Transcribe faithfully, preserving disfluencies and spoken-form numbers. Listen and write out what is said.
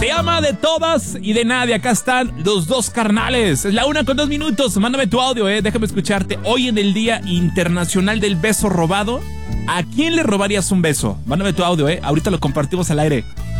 Se llama De Todas y de Nadie. Acá están los dos carnales. Es la una con dos minutos. Mándame tu audio, eh. Déjame escucharte. Hoy en el Día Internacional del Beso Robado, ¿a quién le robarías un beso? Mándame tu audio, eh. Ahorita lo compartimos al aire.